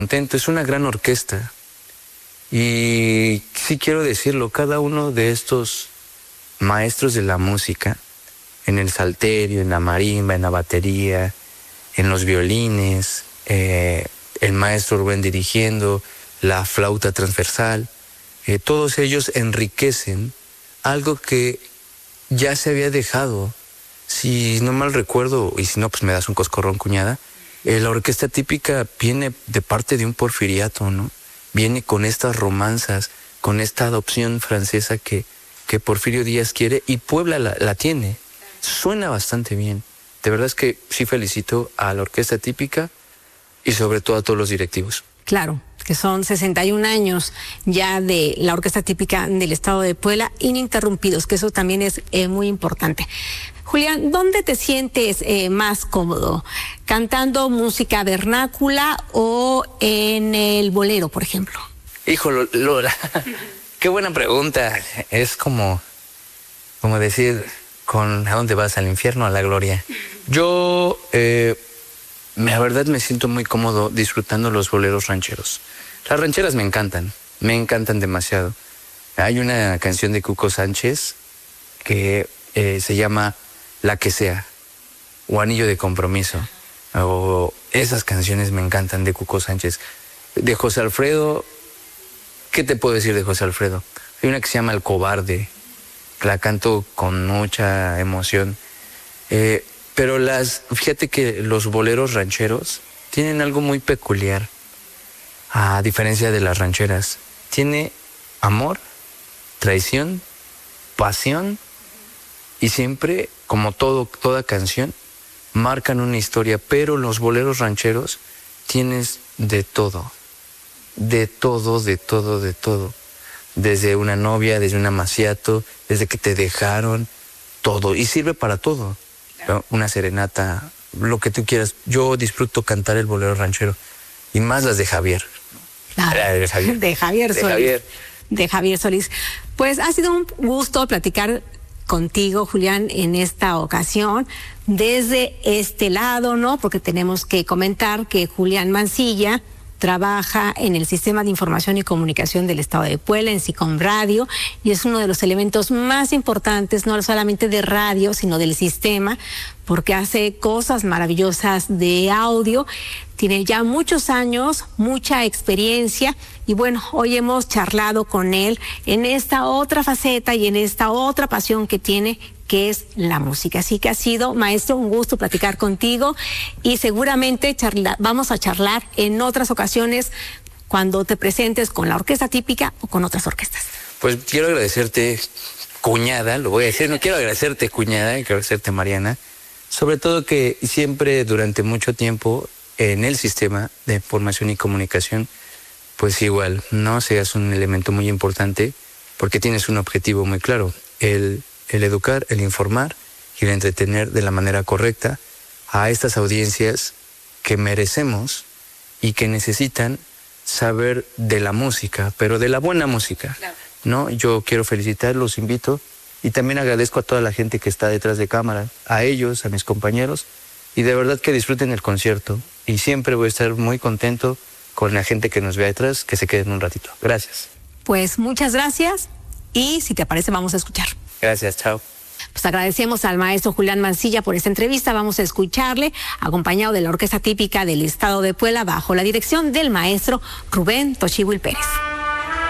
contento, es una gran orquesta. Y sí quiero decirlo, cada uno de estos maestros de la música, en el salterio, en la marimba, en la batería, en los violines, el maestro Rubén dirigiendo, la flauta transversal, todos ellos enriquecen algo que ya se había dejado. Si no mal recuerdo, y si no, pues me das un coscorrón, cuñada, la orquesta típica viene de parte de un porfiriato, ¿no? Viene con estas romanzas, con esta adopción francesa que Porfirio Díaz quiere, y Puebla la tiene. Suena bastante bien. De verdad es que sí felicito a la orquesta típica y sobre todo a todos los directivos. Claro, que son 61 años ya de la orquesta típica del estado de Puebla, ininterrumpidos, que eso también es muy importante. Julián, ¿dónde te sientes más cómodo? ¿Cantando música vernácula o en el bolero, por ejemplo? Híjole, Lola, qué buena pregunta. Es como decir, ¿a dónde vas? ¿Al infierno o a la gloria? Yo, la verdad, me siento muy cómodo disfrutando los boleros rancheros. Las rancheras me encantan demasiado. Hay una canción de Cuco Sánchez que se llama La que sea, o Anillo de Compromiso, o esas canciones me encantan de Cuco Sánchez. De José Alfredo, ¿qué te puedo decir de José Alfredo? Hay una que se llama El Cobarde, la canto con mucha emoción. Pero fíjate que los boleros rancheros tienen algo muy peculiar, a diferencia de las rancheras. Tiene amor, traición, pasión, y siempre, como toda canción, marcan una historia, pero los boleros rancheros tienes de todo. De todo. Desde una novia, desde un amaciato, desde que te dejaron, todo. Y sirve para todo. ¿No? Una serenata, lo que tú quieras. Yo disfruto cantar el bolero ranchero. Y más las de Javier. Claro, de Javier Solís. De Javier Solís. Pues ha sido un gusto platicar contigo, Julián, en esta ocasión, desde este lado, ¿no? Porque tenemos que comentar que Julián Mancilla trabaja en el Sistema de Información y Comunicación del Estado de Puebla, en SICOM Radio, y es uno de los elementos más importantes, no solamente de radio, sino del sistema, porque hace cosas maravillosas de audio, tiene ya muchos años, mucha experiencia, y bueno, hoy hemos charlado con él en esta otra faceta y en esta otra pasión que tiene, que es la música. Así que ha sido, maestro, un gusto platicar contigo, y seguramente vamos a charlar en otras ocasiones cuando te presentes con la orquesta típica o con otras orquestas. Pues quiero agradecerte, cuñada, lo voy a decir, no quiero agradecerte, cuñada, quiero agradecerte, Mariana, sobre todo que siempre durante mucho tiempo en el Sistema de Información y Comunicación, pues igual, no seas un elemento muy importante, porque tienes un objetivo muy claro, el educar, el informar y el entretener de la manera correcta a estas audiencias que merecemos y que necesitan saber de la música, pero de la buena música, claro, ¿no? Yo quiero felicitar, los invito, y también agradezco a toda la gente que está detrás de cámara, a ellos, a mis compañeros, y de verdad que disfruten el concierto, y siempre voy a estar muy contento con la gente que nos ve detrás, que se queden un ratito. Gracias. Pues muchas gracias, y si te parece vamos a escuchar. Gracias, chao. Pues agradecemos al maestro Julián Mancilla por esta entrevista. Vamos a escucharle, acompañado de la orquesta típica del estado de Puebla, bajo la dirección del maestro Rubén Tochihuil Pérez.